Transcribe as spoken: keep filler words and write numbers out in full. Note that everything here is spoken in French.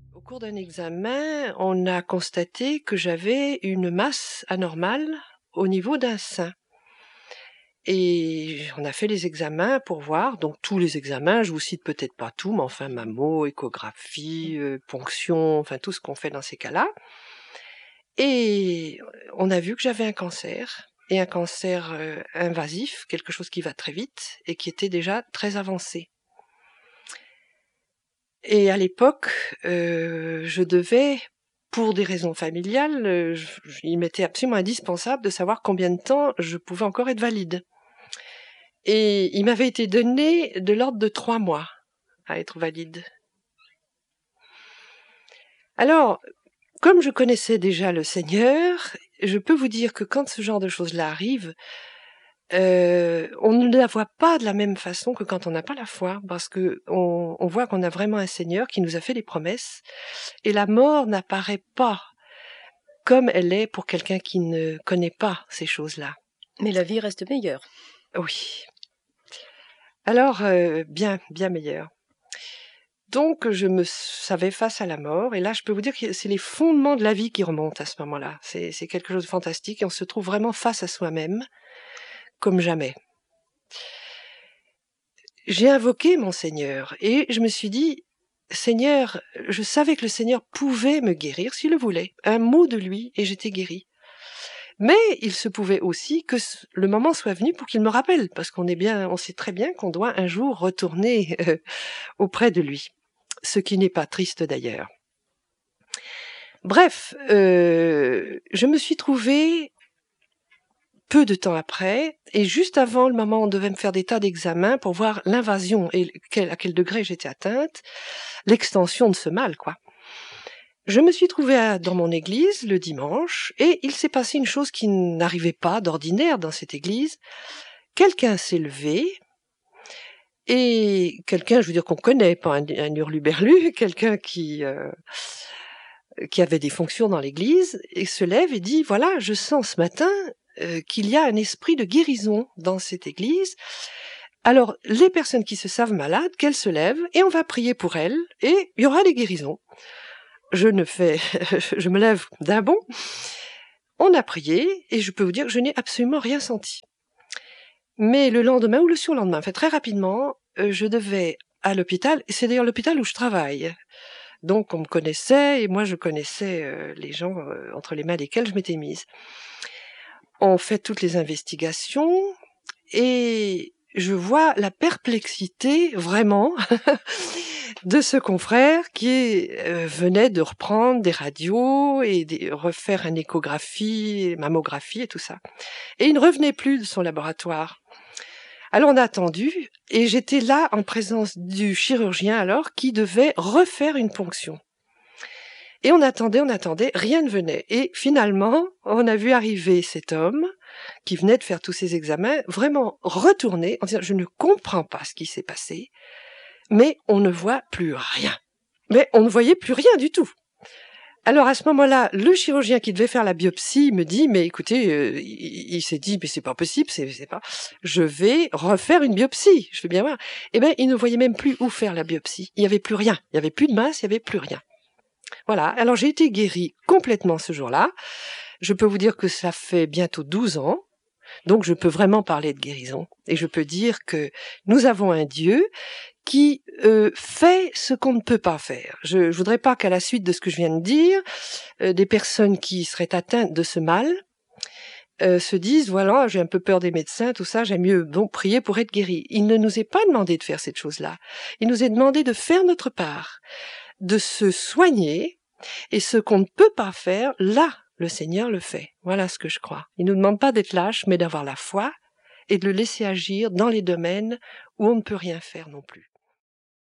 Au cours d'un examen, on a constaté que j'avais une masse anormale au niveau d'un sein. Et on a fait les examens pour voir, donc tous les examens, je vous cite peut-être pas tout, mais enfin mammo, échographie, euh, ponction, enfin tout ce qu'on fait dans ces cas-là. Et on a vu que j'avais un cancer, et un cancer euh, invasif, quelque chose qui va très vite, et qui était déjà très avancé. Et à l'époque, euh, je devais, pour des raisons familiales, euh, je, je- il m'était absolument indispensable de savoir combien de temps je pouvais encore être valide. Et il m'avait été donné de l'ordre de trois mois à être valide. Alors, comme je connaissais déjà le Seigneur, je peux vous dire que quand ce genre de choses-là arrive, euh, on ne la voit pas de la même façon que quand on n'a pas la foi, parce que on, on voit qu'on a vraiment un Seigneur qui nous a fait des promesses, et la mort n'apparaît pas comme elle est pour quelqu'un qui ne connaît pas ces choses-là. Mais la vie reste meilleure. Oui. Alors, euh, bien, bien meilleure. Donc, je me savais face à la mort, et là, je peux vous dire que c'est les fondements de la vie qui remontent à ce moment-là. C'est, c'est quelque chose de fantastique, et on se trouve vraiment face à soi-même, comme jamais. J'ai invoqué mon Seigneur, et je me suis dit, Seigneur, je savais que le Seigneur pouvait me guérir s'il le voulait. Un mot de lui, et j'étais guérie. Mais il se pouvait aussi que le moment soit venu pour qu'il me rappelle, parce qu'on est bien, on sait très bien qu'on doit un jour retourner euh, auprès de lui. Ce qui n'est pas triste d'ailleurs. Bref, euh, je me suis trouvée peu de temps après, et juste avant le moment où on devait me faire des tas d'examens pour voir l'invasion et à quel degré j'étais atteinte, l'extension de ce mal, quoi. Je me suis trouvée à, dans mon église le dimanche, et il s'est passé une chose qui n'arrivait pas d'ordinaire dans cette église. Quelqu'un s'est levé, et quelqu'un, je veux dire qu'on connaît, pas un, un hurluberlu, quelqu'un qui... Euh, qui avait des fonctions dans l'église, et se lève et dit, voilà, je sens ce matin euh, qu'il y a un esprit de guérison dans cette église. Alors, les personnes qui se savent malades, qu'elles se lèvent, et on va prier pour elles, et il y aura des guérisons. Je ne fais, je me lève d'un bond, on a prié, et je peux vous dire que je n'ai absolument rien senti. Mais le lendemain, ou le surlendemain, en fait, très rapidement, euh, je devais à l'hôpital, et c'est d'ailleurs l'hôpital où je travaille. Donc on me connaissait, et moi je connaissais euh, les gens euh, entre les mains desquels je m'étais mise. On fait toutes les investigations, et je vois la perplexité, vraiment, de ce confrère qui euh, venait de reprendre des radios et de refaire une échographie, mammographie et tout ça. Et il ne revenait plus de son laboratoire. Alors on a attendu, et j'étais là en présence du chirurgien alors qui devait refaire une ponction. Et on attendait, on attendait, rien ne venait. Et finalement, on a vu arriver cet homme qui venait de faire tous ses examens, vraiment retourné en disant, je ne comprends pas ce qui s'est passé, mais on ne voit plus rien. Mais on ne voyait plus rien du tout. Alors à ce moment-là, le chirurgien qui devait faire la biopsie me dit, mais écoutez, euh, il, il s'est dit, mais c'est pas possible, c'est, c'est pas, je vais refaire une biopsie, je veux bien voir. Eh ben, il ne voyait même plus où faire la biopsie. Il n'y avait plus rien. Il n'y avait plus de masse, il n'y avait plus rien. Voilà. Alors j'ai été guérie complètement ce jour-là. Je peux vous dire que ça fait bientôt douze ans. Donc je peux vraiment parler de guérison. Et je peux dire que nous avons un Dieu qui euh, fait ce qu'on ne peut pas faire. Je ne voudrais pas qu'à la suite de ce que je viens de dire, euh, des personnes qui seraient atteintes de ce mal euh, se disent, voilà, j'ai un peu peur des médecins, tout ça, j'aime mieux bon, prier pour être guéri. Il ne nous est pas demandé de faire cette chose-là. Il nous est demandé de faire notre part, de se soigner, et ce qu'on ne peut pas faire, là, le Seigneur le fait. Voilà ce que je crois. Il ne nous demande pas d'être lâche, mais d'avoir la foi et de le laisser agir dans les domaines où on ne peut rien faire non plus.